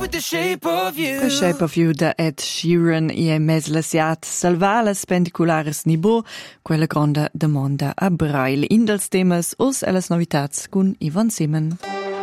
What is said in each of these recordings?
with the shape of you. The Shape of You da Ed Sheeran e mes lasiat salvar las pendiculares nibo, quella grande domanda a Braille. In dels temas us e las novitats con Ivan Simen.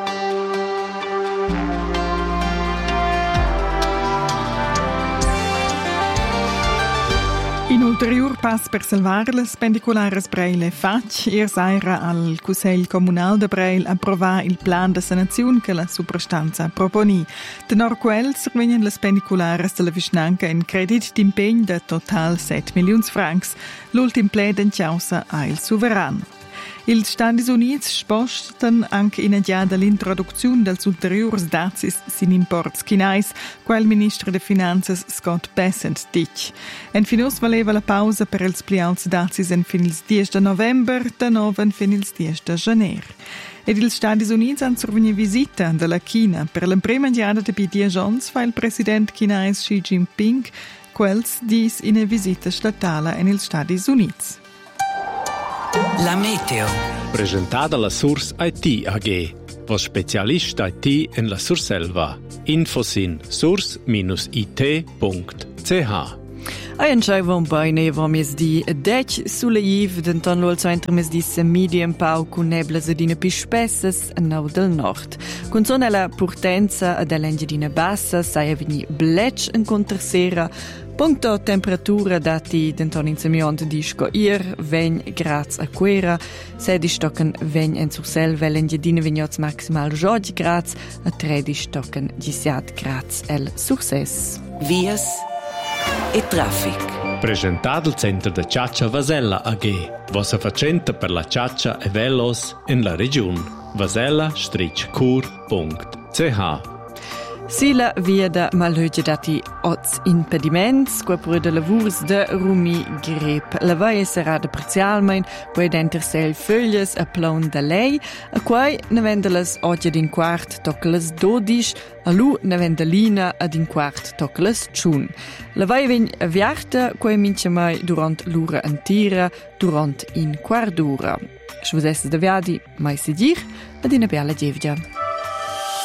In ulterior pass per salvar las pendiculares Braille fac, saira al Cussegl Comunal de Braille approvar il plan de sanazione che la suprastanza proponi. Tenor quel servenien las pendiculares de la Vischnanca in credit d'impegn de total 7 milions francs, l'ultim ple d'enciausa a il Suveran. Ils Stati Units spostano anche in adia dall'introduzione dels ulteriors dazis sin imports chinais, quel ministro de Finanzas Scott Bessent dic. En finus valeva la pausa per els pliauls dazis en fin ils 10 de november, de noven fin ils 10 de janer. Ed ils Stati Units han survegni visita della China per l'emprema diada de Bidia Jones fa il president chinais Xi Jinping, quels dis in a visita statale en ils Stati Units. La meteo. Presentata la Source IT AG, vos specialist IT en la Surselva. Infosin source-it.ch. Ein Scheiwon bei neva mes di dec suleiv denton lo al centro mes di medium pau con neblas adina pi spessas a nau del nord. Con son la portenza dell'engedina bassa sai veni blech en contersera. Punto temperatura dati denton in semiont disco vegn grads a quera, sedi stocken vegn en Sursel vell'engedina vignots maximal 12 grads a 13 stocken 17 grads el Surses. Vias e traffic. Presentato il centro de Ciaccia Vasella AG, vossa facenta per la ciaccia e velos in la regione. vasella-cur.ch. Sila vieda malhöge dati oz impediments, qua pure de lavurs de Rumi Grep. La vaia sarà de parzialmein, poi d'entersel föglies a plaun da lei, a quai ne vendelas oggi ad in quart tocchelas 12, a lu ne vendelina ad in quart tocchelas tschun. La vaia vegn viarta, quai mince mai durant l'ura antira, durant in quardura. Schvusesses da viadi, mai sedir, ad in a bella gevgia.